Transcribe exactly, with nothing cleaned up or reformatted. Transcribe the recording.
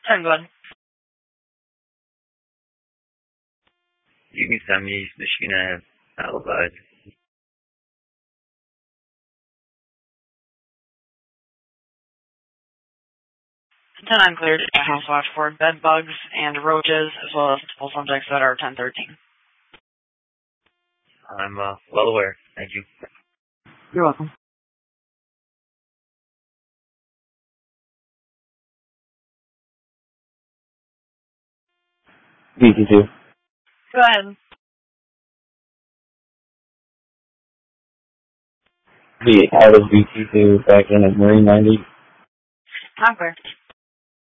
ten, go ahead. You can send me East Michigan alibis. ten nine cleared to house watch for bed bugs and roaches, as well as multiple subjects that are ten thirteen. I'm uh, well aware. Thank you. You're welcome. V T two. Go ahead. The out of V T two back in at Marine ninety. I'm clear.